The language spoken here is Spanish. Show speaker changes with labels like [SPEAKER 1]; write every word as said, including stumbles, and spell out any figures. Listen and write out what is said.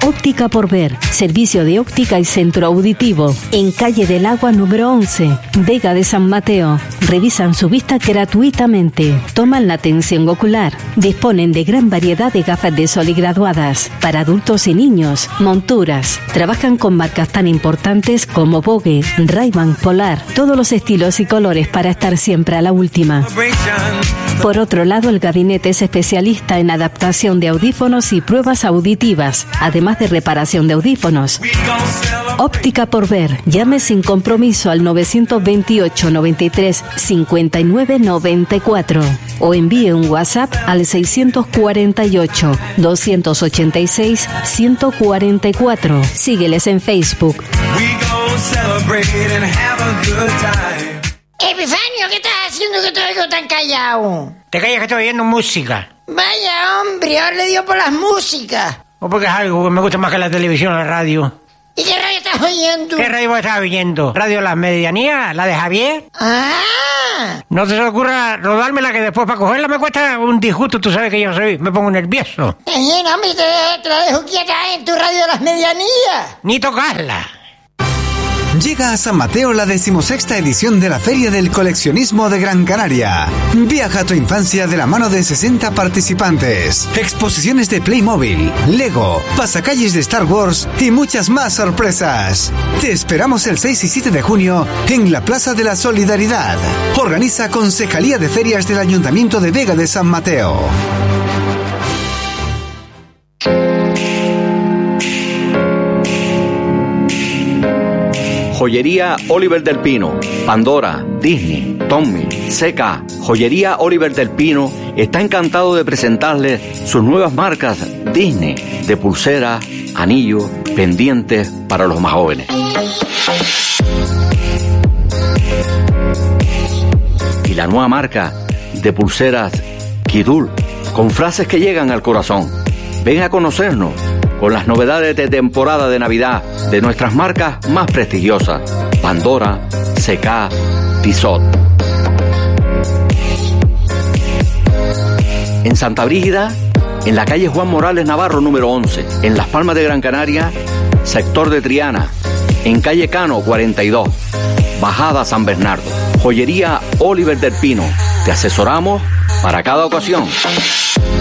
[SPEAKER 1] Óptica por Ver, servicio de óptica y centro auditivo, en calle del Agua número once, Vega de San Mateo. Revisan su vista gratuitamente, toman la tensión ocular, disponen de gran variedad de gafas de sol y graduadas, para adultos y niños, monturas. Trabajan con marcas tan importantes como Vogue, Ray-Ban, Polar, todos los estilos y colores para estar siempre a la última. Por otro lado, el gabinete es especialista en adaptación de audífonos y pruebas auditivas, además de reparación de audífonos. Óptica por Ver. Llame sin compromiso al nueve dos ocho, noventa y tres, cincuenta y nueve, noventa y cuatro o envíe un WhatsApp al seis cuatro ocho, dos ochenta y seis, ciento cuarenta y cuatro. Sígueles en Facebook.
[SPEAKER 2] Epifanio, ¿qué estás haciendo que te oigo tan callado?
[SPEAKER 3] Te callas que estoy oyendo música.
[SPEAKER 2] Vaya hombre, ahora le dio por las músicas.
[SPEAKER 3] O porque es algo que me gusta más que la televisión o la radio.
[SPEAKER 2] ¿Y qué radio estás oyendo?
[SPEAKER 3] ¿Qué radio estás oyendo? ¿Radio Las Medianías? ¿La de Javier?
[SPEAKER 2] Ah.
[SPEAKER 3] No te se te ocurra rodármela, que después para cogerla me cuesta un disgusto. Tú sabes que yo soy, me pongo nervioso.
[SPEAKER 2] Bien, hombre, te, te la dejo quieta en tu radio de Las Medianías.
[SPEAKER 3] Ni tocarla.
[SPEAKER 4] Llega a San Mateo la decimosexta edición de la Feria del Coleccionismo de Gran Canaria. Viaja a tu infancia de la mano de sesenta participantes. Exposiciones de Playmobil, Lego, pasacalles de Star Wars y muchas más sorpresas. Te esperamos el seis y siete de junio en la Plaza de la Solidaridad. Organiza Concejalía de Ferias del Ayuntamiento de Vega de San Mateo.
[SPEAKER 5] Joyería Oliver del Pino, Pandora, Disney, Tommy, C K. Joyería Oliver del Pino está encantado de presentarles sus nuevas marcas Disney de pulseras, anillos, pendientes para los más jóvenes. Y la nueva marca de pulseras Kidul, con frases que llegan al corazón. Ven a conocernos con las novedades de temporada de Navidad de nuestras marcas más prestigiosas, Pandora, C K, Tissot. En Santa Brígida, en la calle Juan Morales Navarro número once, en Las Palmas de Gran Canaria, sector de Triana, en calle Cano cuarenta y dos, bajada San Bernardo. Joyería Oliver del Pino, te asesoramos para cada ocasión.